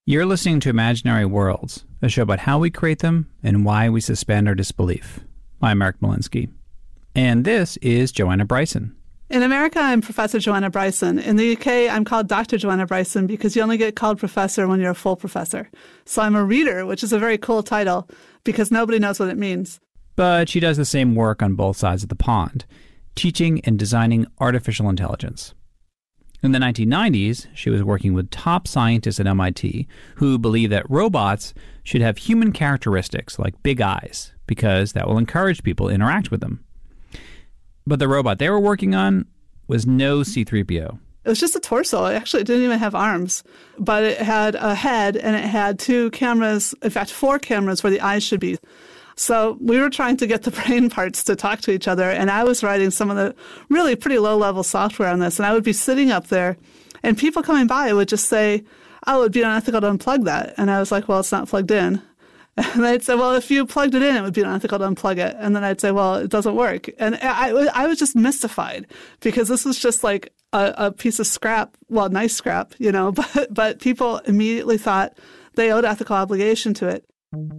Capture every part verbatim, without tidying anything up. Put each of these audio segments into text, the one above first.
You're listening to Imaginary Worlds, a show about how we create them and why we suspend our disbelief. I'm Mark Malinsky. And this is Joanna Bryson. In America, I'm Professor Joanna Bryson. In the U K, I'm called Doctor Joanna Bryson because you only get called professor when you're a full professor. So I'm a reader, which is a very cool title because nobody knows what it means. But she does the same work on both sides of the pond, teaching and designing artificial intelligence. In the nineteen nineties, she was working with top scientists at M I T who believe that robots should have human characteristics like big eyes because that will encourage people to interact with them. But the robot they were working on was no C three P O. It was just a torso. It actually didn't even have arms, but it had a head and it had two cameras, in fact, four cameras where the eyes should be. So we were trying to get the brain parts to talk to each other, and I was writing some of the really pretty low-level software on this, and I would be sitting up there, and people coming by would just say, oh, it would be unethical to unplug that. And I was like, well, it's not plugged in. And they'd say, well, if you plugged it in, it would be unethical to unplug it. And then I'd say, well, it doesn't work. And I, I was just mystified because this was just like a, a piece of scrap, well, nice scrap, you know, but, but people immediately thought they owed ethical obligation to it.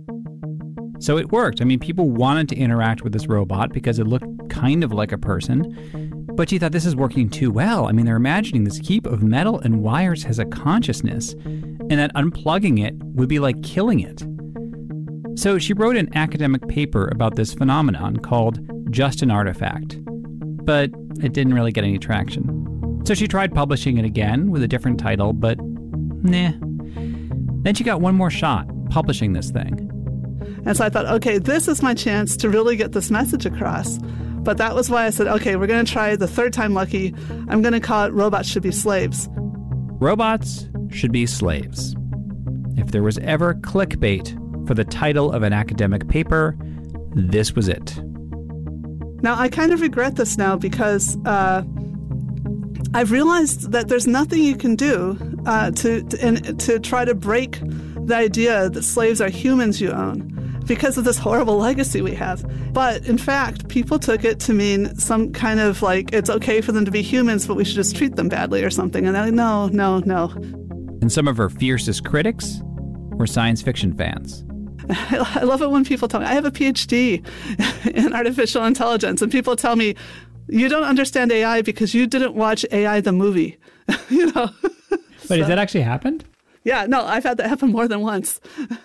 So it worked. I mean, people wanted to interact with this robot because it looked kind of like a person. But she thought this is working too well. I mean, they're imagining this heap of metal and wires has a consciousness, and that unplugging it would be like killing it. So she wrote an academic paper about this phenomenon called Just an Artifact. But it didn't really get any traction. So she tried publishing it again with a different title, but nah. Then she got one more shot publishing this thing. And so I thought, okay, this is my chance to really get this message across. But that was why I said, okay, we're going to try the third time lucky. I'm going to call it Robots Should Be Slaves. Robots Should Be Slaves. If there was ever clickbait for the title of an academic paper, this was it. Now, I kind of regret this now because uh, I've realized that there's nothing you can do uh, to, to, and, to try to break the idea that slaves are humans you own, because of this horrible legacy we have. But in fact, people took it to mean some kind of like, it's okay for them to be humans, but we should just treat them badly or something. And I, no, no, no. And some of her fiercest critics were science fiction fans. I love it when people tell me, I have a P H D in artificial intelligence, and people tell me, you don't understand A I because you didn't watch A I the movie. You know? But so, has that actually happened? Yeah, no, I've had that happen more than once.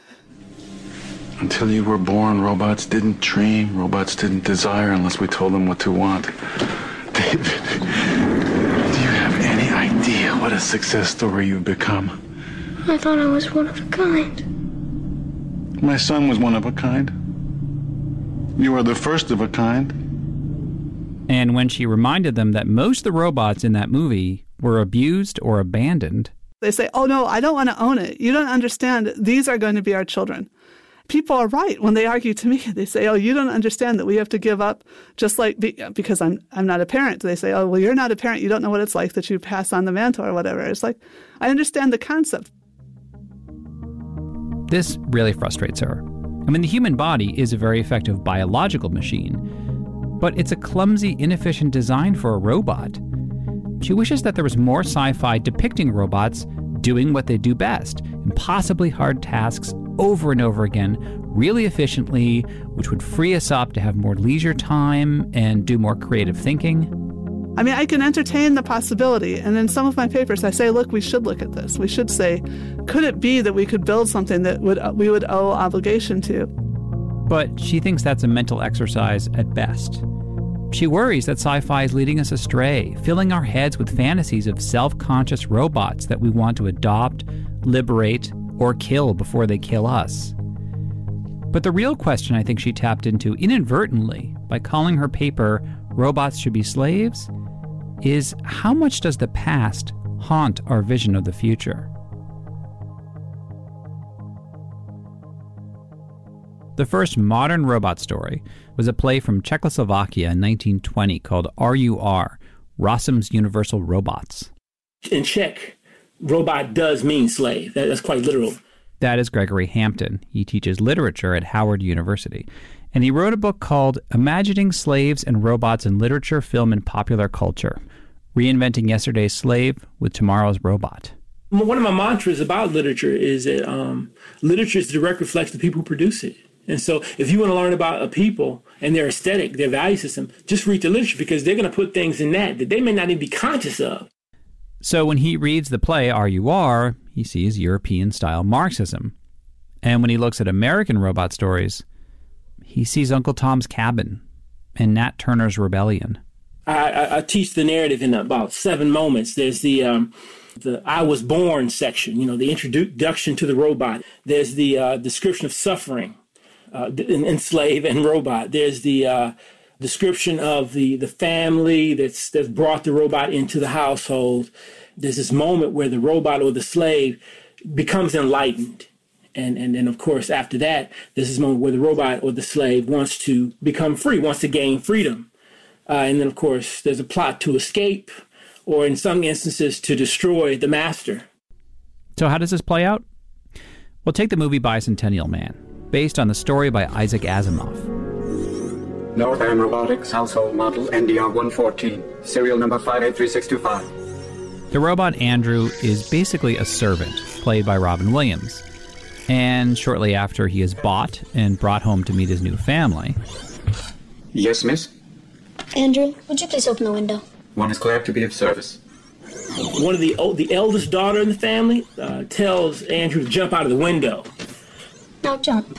Until you were born, robots didn't dream, robots didn't desire unless we told them what to want. David, do you have any idea what a success story you've become? I thought I was one of a kind. My son was one of a kind. You are the first of a kind. And when she reminded them that most of the robots in that movie were abused or abandoned, they say, oh no, I don't want to own it. You don't understand. These are going to be our children. People are right when they argue to me. They say, oh, you don't understand that we have to give up just like, be, because I'm I'm not a parent. They say, oh, well, you're not a parent. You don't know what it's like that you pass on the mantle or whatever. It's like, I understand the concept. This really frustrates her. I mean, the human body is a very effective biological machine, but it's a clumsy, inefficient design for a robot. She wishes that there was more sci-fi depicting robots doing what they do best, impossibly hard tasks over and over again, really efficiently, which would free us up to have more leisure time and do more creative thinking. I mean, I can entertain the possibility, and in some of my papers I say, look, we should look at this. We should say, could it be that we could build something that would we would owe obligation to? But she thinks that's a mental exercise at best. She worries that sci-fi is leading us astray, filling our heads with fantasies of self-conscious robots that we want to adopt, liberate, or kill before they kill us. But the real question I think she tapped into inadvertently by calling her paper Robots Should Be Slaves is, how much does the past haunt our vision of the future? The first modern robot story was a play from Czechoslovakia in nineteen twenty called R U R, Rossum's Universal Robots. In Czech, robot does mean slave. That, that's quite literal. That is Gregory Hampton. He teaches literature at Howard University. And he wrote a book called Imagining Slaves and Robots in Literature, Film, and Popular Culture, Reinventing Yesterday's Slave with Tomorrow's Robot. One of my mantras about literature is that um, literature is a direct reflection of the people who produce it. And so if you want to learn about a people and their aesthetic, their value system, just read the literature, because they're going to put things in that that they may not even be conscious of. So when he reads the play R U R, he sees European-style Marxism. And when he looks at American robot stories, he sees Uncle Tom's Cabin and Nat Turner's Rebellion. I, I, I teach the narrative in about seven moments. There's the um, the I was born section, you know, the introduction to the robot. There's the uh, description of suffering, uh, in slave and robot. There's the uh, description of the, the family that's that's brought the robot into the household. There's this moment where the robot or the slave becomes enlightened. And and then, of course, after that, there's this moment where the robot or the slave wants to become free, wants to gain freedom. Uh, and then, of course, there's a plot to escape, or in some instances, to destroy the master. So how does this play out? Well, take the movie Bicentennial Man, based on the story by Isaac Asimov. Northam Robotics household model N D R one fourteen, serial number five eight three six two five. The robot Andrew is basically a servant, played by Robin Williams. And shortly after he is bought and brought home to meet his new family... Yes, miss? Andrew, would you please open the window? One is glad to be of service. One of the the eldest daughter in the family uh, tells Andrew to jump out of the window. Now jump.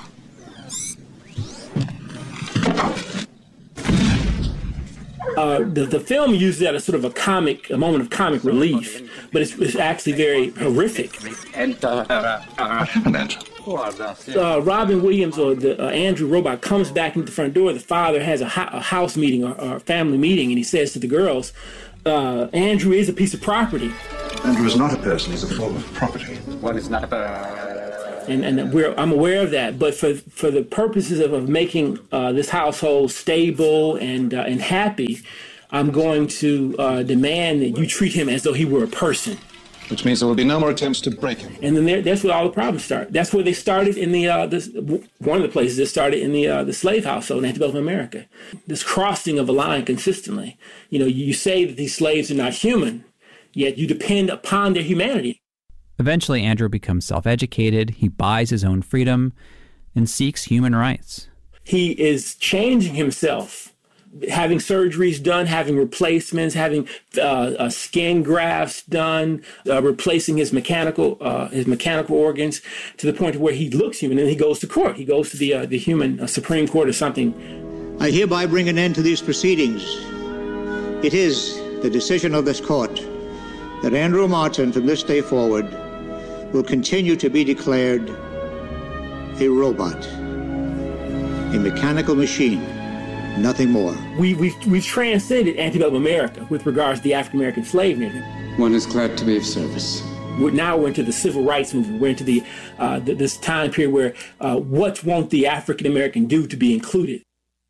Uh, the, the film uses that as sort of a comic, a moment of comic relief, but it's, it's actually very horrific. And, uh, uh, uh, What happened, Andrew? Uh, Robin Williams, or the uh, Andrew robot, comes back into the front door. The father has a, ho- a house meeting or, or a family meeting, and he says to the girls, uh, Andrew is a piece of property. Andrew is not a person, he's a form of property. one is not a... And, and we're, I'm aware of that, but for for the purposes of, of making uh, this household stable and uh, and happy, I'm going to uh, demand that you treat him as though he were a person. Which means there will be no more attempts to break him. And then there, that's where all the problems start. That's where they started in the uh, this, one of the places that started in the uh, the slave household in Antebellum America. This crossing of a line consistently. You know, you say that these slaves are not human, yet you depend upon their humanity. Eventually, Andrew becomes self-educated, he buys his own freedom, and seeks human rights. He is changing himself, having surgeries done, having replacements, having uh, uh, skin grafts done, uh, replacing his mechanical uh, his mechanical organs to the point where he looks human, and he goes to court. He goes to the uh, the human uh, Supreme Court or something. I hereby bring an end to these proceedings. It is the decision of this court that Andrew Martin, from this day forward, will continue to be declared a robot, a mechanical machine, nothing more. We, we've, we've transcended antebellum America with regards to the African-American slave narrative. One is glad to be of service. We're, now we're into the civil rights movement. We're into the, uh, the this time period where uh, what won't the African-American do to be included?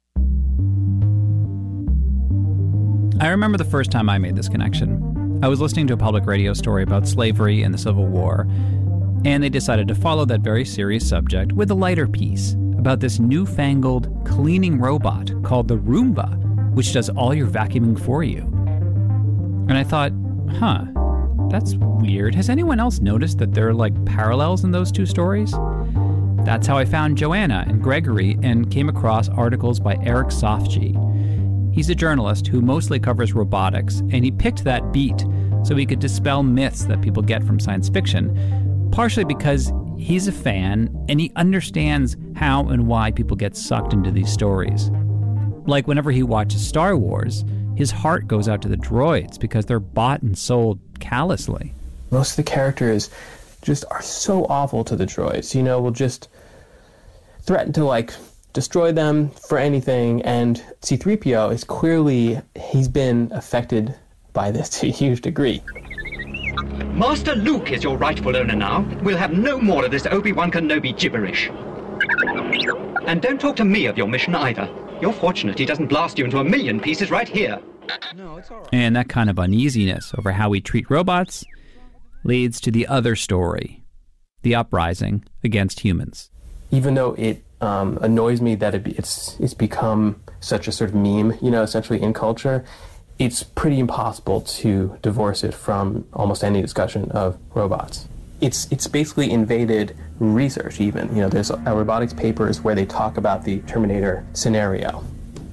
I remember the first time I made this connection. I was listening to a public radio story about slavery and the Civil War, and they decided to follow that very serious subject with a lighter piece about this newfangled cleaning robot called the Roomba, which does all your vacuuming for you. And I thought, huh, that's weird. Has anyone else noticed that there are like parallels in those two stories? That's how I found Joanna and Gregory and came across articles by Eric Sofji. He's a journalist who mostly covers robotics, and he picked that beat so he could dispel myths that people get from science fiction, partially because he's a fan and he understands how and why people get sucked into these stories. Like whenever he watches Star Wars, his heart goes out to the droids because they're bought and sold callously. Most of the characters just are so awful to the droids, you know, will just threaten to, like, destroy them for anything, and C three P O is clearly, he's been affected by this to a huge degree. Master Luke is your rightful owner now. We'll have no more of this Obi-Wan Kenobi gibberish. And don't talk to me of your mission either. You're fortunate he doesn't blast you into a million pieces right here. No, it's all right. And that kind of uneasiness over how we treat robots leads to the other story, the uprising against humans. Even though it um, annoys me that it, it's it's become such a sort of meme, you know, essentially in culture, it's pretty impossible to divorce it from almost any discussion of robots. It's it's basically invaded research even. You know, there's uh, robotics papers where they talk about the Terminator scenario.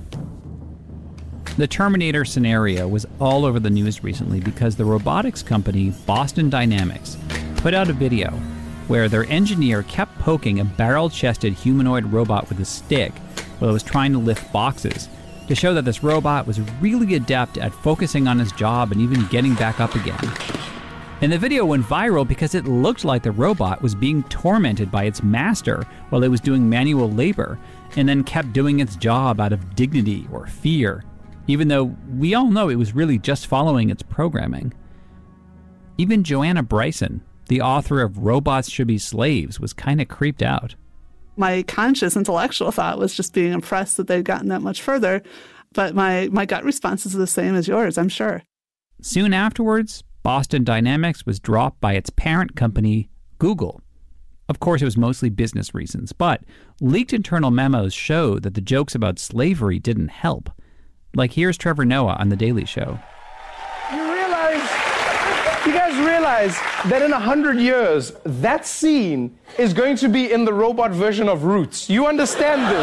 The Terminator scenario was all over the news recently because the robotics company Boston Dynamics put out a video where their engineer kept poking a barrel-chested humanoid robot with a stick while it was trying to lift boxes to show that this robot was really adept at focusing on his job and even getting back up again. And the video went viral because it looked like the robot was being tormented by its master while it was doing manual labor, and then kept doing its job out of dignity or fear, even though we all know it was really just following its programming. Even Joanna Bryson, the author of Robots Should Be Slaves, was kind of creeped out. My conscious intellectual thought was just being impressed that they'd gotten that much further, but my, my gut response is the same as yours, I'm sure. Soon afterwards, Boston Dynamics was dropped by its parent company, Google. Of course, it was mostly business reasons, but leaked internal memos show that the jokes about slavery didn't help. Like, here's Trevor Noah on The Daily Show. You realize, you guys realize that in a hundred years, that scene is going to be in the robot version of Roots. You understand this?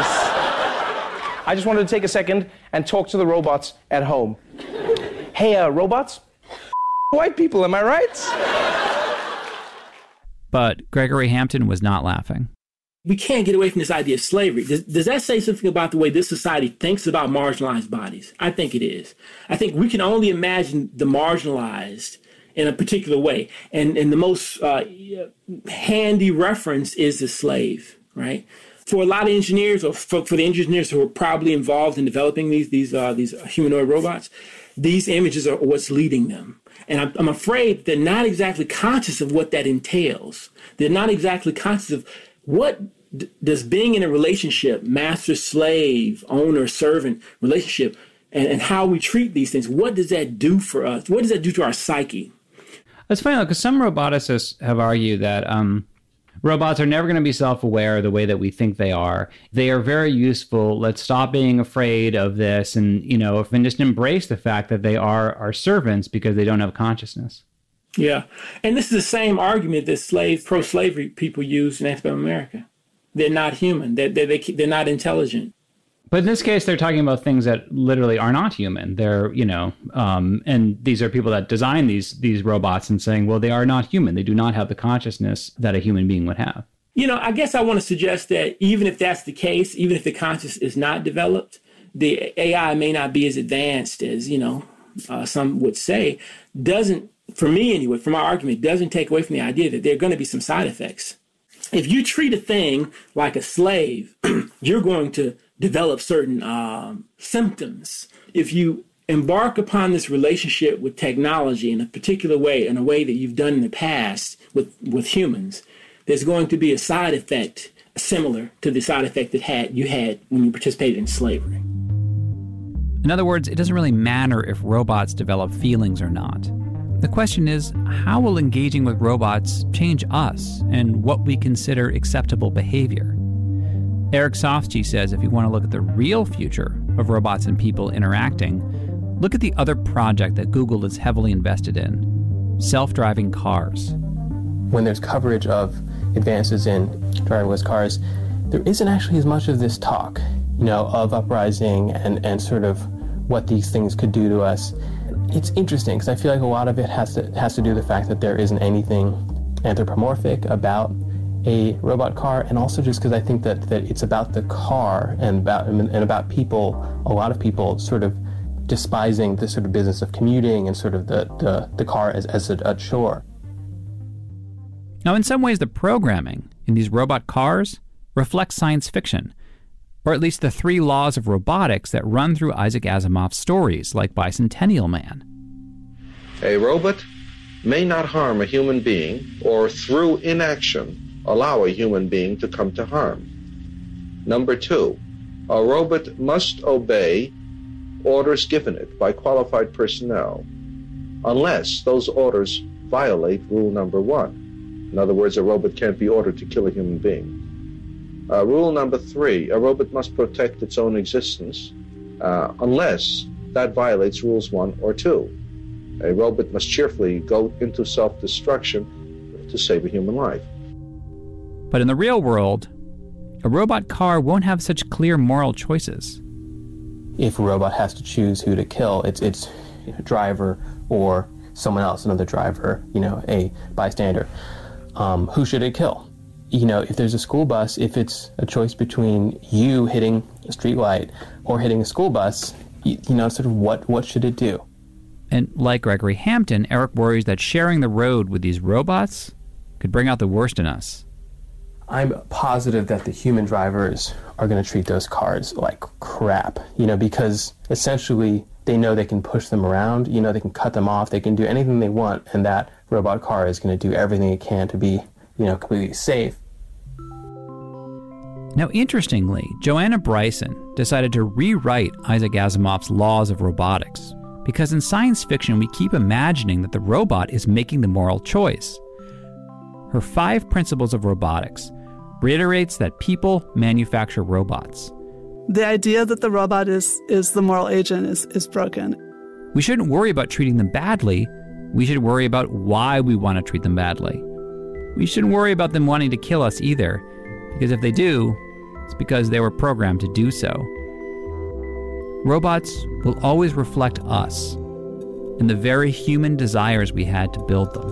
I just wanted to take a second and talk to the robots at home. Hey, uh, robots? White people, am I right? But Gregory Hampton was not laughing. We can't get away from this idea of slavery. Does, does that say something about the way this society thinks about marginalized bodies? I think it is. I think we can only imagine the marginalized in a particular way. And, and the most uh, handy reference is the slave, right? For a lot of engineers, or for, for the engineers who are probably involved in developing these, these, uh, these humanoid robots, these images are what's leading them. And I'm, I'm afraid they're not exactly conscious of what that entails. They're not exactly conscious of what d- does being in a relationship, master, slave, owner, servant relationship, and, and how we treat these things, what does that do for us? What does that do to our psyche? It's funny, because some roboticists have argued that um, robots are never going to be self-aware the way that we think they are. They are very useful. Let's stop being afraid of this and, you know, and just embrace the fact that they are our servants because they don't have consciousness. Yeah. And this is the same argument that slave, pro-slavery people use in Antebellum America. They're not human. They're, they're, they're not intelligent. But in this case, they're talking about things that literally are not human. They're, you know, um, and these are people that design these these robots and saying, well, they are not human. They do not have the consciousness that a human being would have. You know, I guess I want to suggest that even if that's the case, even if the conscious is not developed, the A I may not be as advanced as, you know, uh, some would say, doesn't, for me anyway, for my argument, doesn't take away from the idea that there are going to be some side effects. If you treat a thing like a slave, you're going to develop certain um, symptoms. If you embark upon this relationship with technology in a particular way, in a way that you've done in the past with, with humans, there's going to be a side effect similar to the side effect that had you had when you participated in slavery. In other words, it doesn't really matter if robots develop feelings or not. The question is, how will engaging with robots change us and what we consider acceptable behavior? Eric Sofsky says if you want to look at the real future of robots and people interacting, look at the other project that Google is heavily invested in, self-driving cars. When there's coverage of advances in driverless cars, there isn't actually as much of this talk, you know, of uprising and, and sort of what these things could do to us. It's interesting because I feel like a lot of it has to has to do with the fact that there isn't anything anthropomorphic about a robot car, and also just because I think that, that it's about the car and about and about people, a lot of people sort of despising the sort of business of commuting and sort of the, the, the car as, as a, a chore. Now, in some ways, the programming in these robot cars reflects science fiction, or at least the three laws of robotics that run through Isaac Asimov's stories, like Bicentennial Man. A robot may not harm a human being, or through inaction, allow a human being to come to harm. Number two, a robot must obey orders given it by qualified personnel, unless those orders violate rule number one. In other words, a robot can't be ordered to kill a human being. Uh, rule number three, a robot must protect its own existence uh, unless that violates rules one or two. A robot must cheerfully go into self-destruction to save a human life. But in the real world, a robot car won't have such clear moral choices. If a robot has to choose who to kill, it's it's a driver or someone else, another driver, you know, a bystander. Um, who should it kill? You know, if there's a school bus, if it's a choice between you hitting a streetlight or hitting a school bus, you, you know, sort of what, what should it do? And like Gregory Hampton, Eric worries that sharing the road with these robots could bring out the worst in us. I'm positive that the human drivers are going to treat those cars like crap, you know, because essentially they know they can push them around, you know, they can cut them off, they can do anything they want, and that robot car is going to do everything it can to be, you know, completely safe. Now, interestingly, Joanna Bryson decided to rewrite Isaac Asimov's laws of robotics, because in science fiction we keep imagining that the robot is making the moral choice. Her five principles of robotics reiterates that people manufacture robots. The idea that the robot is, is the moral agent is, is broken. We shouldn't worry about treating them badly. We should worry about why we want to treat them badly. We shouldn't worry about them wanting to kill us either, because if they do, it's because they were programmed to do so. Robots will always reflect us and the very human desires we had to build them.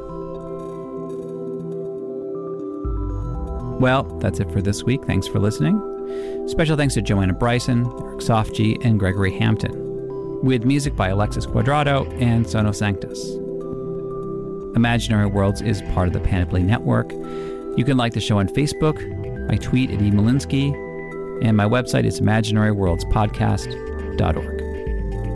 Well, that's it for this week. Thanks for listening. Special thanks to Joanna Bryson, Eric Sofji, and Gregory Hampton, with music by Alexis Quadrado and Sono Sanctus. Imaginary Worlds is part of the Panoply Network. You can like the show on Facebook. I tweet at E. Malinsky, and my website is imaginary worlds podcast dot org.